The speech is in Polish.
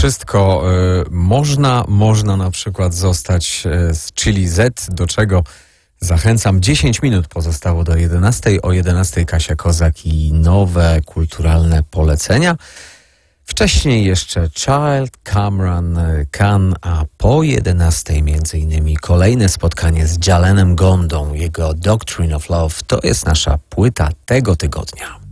wszystko. Można na przykład zostać z Chili Z, do czego zachęcam. 10 minut pozostało do 11. O 11 Kasia Kozak i nowe kulturalne polecenia. Wcześniej jeszcze Child, Cameron, Khan, a po 11 między innymi kolejne spotkanie z Jalenem Gondą. Jego Doctrine of Love to jest nasza płyta tego tygodnia.